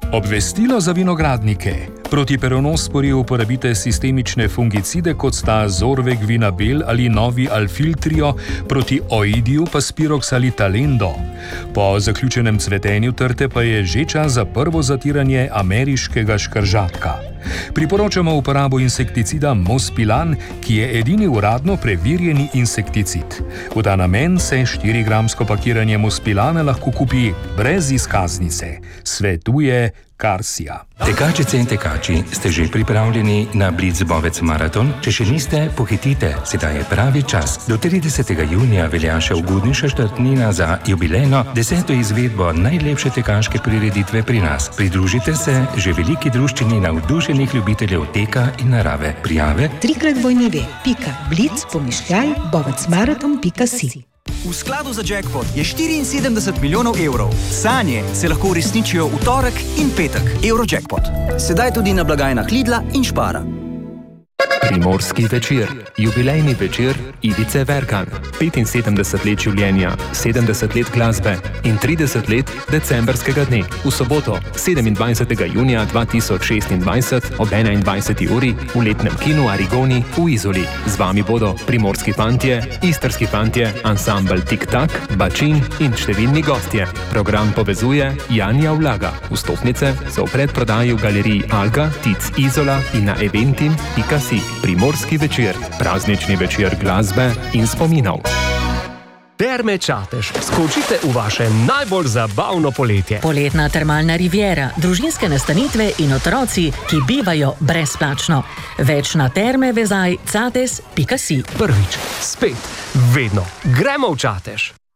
Obvestilo za vinogradnike. Proti peronosporju uporabite sistemične fungicide, kot sta Zorvec Vinabel ali Novi Alfiltrio, proti oidiju pa Spirox ali Talendo. Po zaključenem cvetenju trte pa je že čas za prvo zatiranje ameriškega škržatka. Priporočamo uporabo insekticida Mospilan, ki je edini uradno preverjeni insekticid. V ta namen se 4-gramsko pakiranje Mospilana lahko kupi brez izkaznice. Svetuje Karsija. Tekačice in tekači, ste že pripravljeni na Blitz Bovec maraton? Če še niste, pohitite, sedaj je pravi čas. Do 30. junija velja še ugodnejša štartnina za jubilejno 10. izvedbo najlepše tekaške prireditve pri nas. Pridružite se že veliki druščini navdušenih ljubiteljev teka in narave. Prijave? www.blitz-bovecmaraton.si. V skladu za jackpot je 74 milijonov evrov. Sanje se lahko uresničijo v torek in petek. Eurojackpot. Sedaj tudi na blagajnah Lidla in Spara. Primorski večer. Jubilejni večer Ivice Verkan. 75 let življenja, 70 let glasbe in 30 let decembrskega dne. V soboto, 27. junija 2026 ob 21. uri v letnem kinu Arigoni v Izoli. Z vami bodo primorski fantje, istrski fantje, ansambel Tik-Tak, Bačin in številni gostje. Program povezuje Janja Vlaga. Vstopnice so v predprodaji v galeriji Alga, Tic Izola in na eventim.si. Primorski večer, praznični večer glasbe in spominov. Terme Čatež. Skočite v vaše najbolj zabavno poletje. Poletna termalna riviera, družinske nastanitve in otroci, ki bivajo brezplačno. Več na termevezaj.cates.si. Prvič, spet, vedno. Gremo v Čatež.